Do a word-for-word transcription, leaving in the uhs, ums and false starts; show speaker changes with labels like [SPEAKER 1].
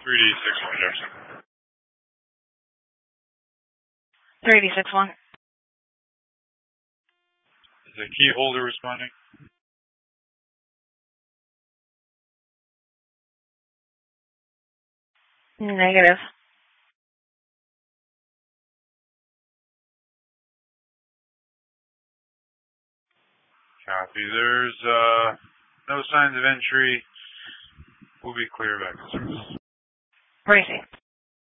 [SPEAKER 1] three D six one Jefferson.
[SPEAKER 2] three D six one.
[SPEAKER 1] Is the key holder responding?
[SPEAKER 2] Negative.
[SPEAKER 1] Copy. There's uh, no signs of entry. We'll be clear back to service.
[SPEAKER 2] Crazy.